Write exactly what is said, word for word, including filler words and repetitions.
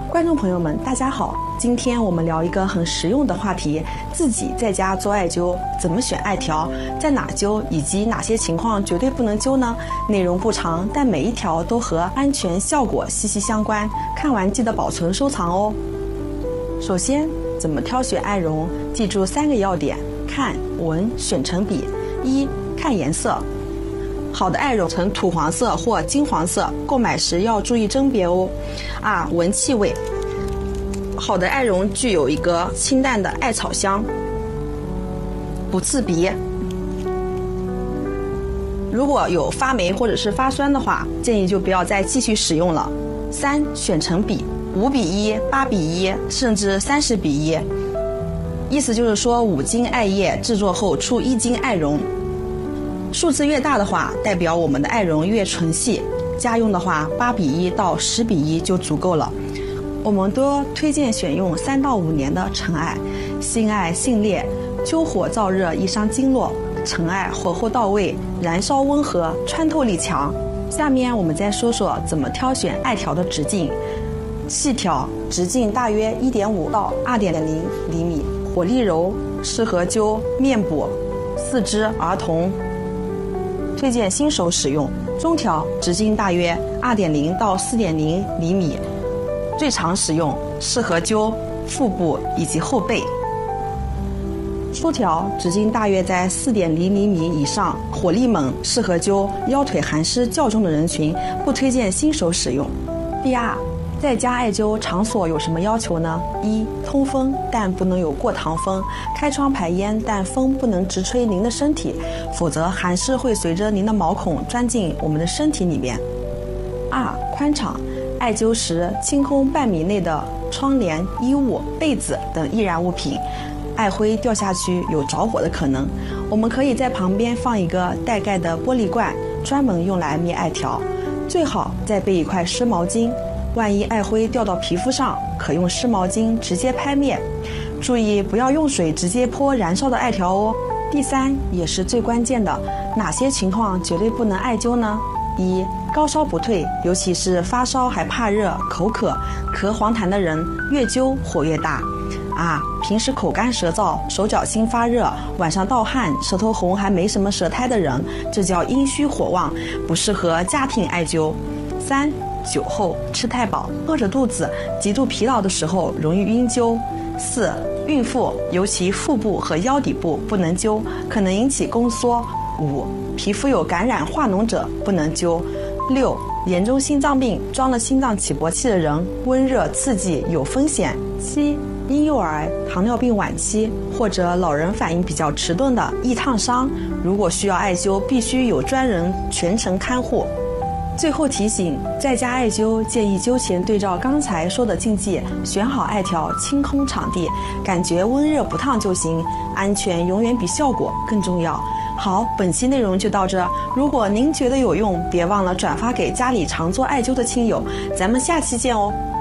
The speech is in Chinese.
观众朋友们，大家好，今天我们聊一个很实用的话题，自己在家做艾灸，怎么选艾条，在哪灸，以及哪些情况绝对不能灸呢？内容不长，但每一条都和安全效果息息相关，看完记得保存收藏哦。首先，怎么挑选艾绒？记住三个要点：看、闻、选成比。一、看颜色。好的艾绒呈土黄色或金黄色，购买时要注意甄别哦。二、闻气味。好的艾绒具有一个清淡的艾草香，不刺鼻。如果有发霉或者是发酸的话，建议就不要再继续使用了。三、选成比，五比一、八比一，甚至三十比一。意思就是说，五斤艾叶制作后出一斤艾绒。数字越大的话，代表我们的艾绒越纯细。家用的话，八比一到十比一就足够了。我们多推荐选用三到五年的陈艾。新艾性烈，灸火燥热易伤经络，陈艾火候到位，燃烧温和，穿透力强。下面我们再说说怎么挑选艾条的直径。细条，直径大约 一点五到二点零厘米，火力柔，适合灸面部、四肢、儿童。推荐新手使用。中条，直径大约 二点零到四点零厘米，最常使用，适合灸腹部以及后背。粗条，直径大约在 四点零厘米以上，火力猛，适合灸腰腿寒湿较重的人群，不推荐新手使用。第二，在家艾灸场所有什么要求呢？一、通风，但不能有过堂风，开窗排烟，但风不能直吹您的身体，否则寒湿会随着您的毛孔钻进我们的身体里面。二、宽敞，艾灸时清空半米内的窗帘、衣物、被子等易燃物品，艾灰掉下去有着火的可能。我们可以在旁边放一个带盖的玻璃罐，专门用来灭艾条，最好再备一块湿毛巾。万一艾灰掉到皮肤上，可用湿毛巾直接拍灭。注意不要用水直接泼燃烧的艾条哦。第三，也是最关键的，哪些情况绝对不能艾灸呢？一、高烧不退，尤其是发烧还怕热、口渴、咳黄痰的人，越灸火越大。二、平时口干舌燥、手脚心发热、晚上盗汗、舌头红还没什么舌苔的人，这叫阴虚火旺，不适合家庭艾灸。三、酒后吃太饱，饿着肚子，极度疲劳的时候容易晕灸。四、孕妇，尤其腹部和腰底部不能灸，可能引起宫缩。五、皮肤有感染化脓者不能灸。六、严重心脏病装了心脏起搏器的人，温热刺激有风险。七、婴幼儿、糖尿病晚期或者老人反应比较迟钝的易烫伤，如果需要艾灸，必须有专人全程看护。最后提醒，在家艾灸建议灸前对照刚才说的禁忌，选好艾条，清空场地，感觉温热不烫就行，安全永远比效果更重要。好，本期内容就到这。如果您觉得有用，别忘了转发给家里常做艾灸的亲友。咱们下期见哦。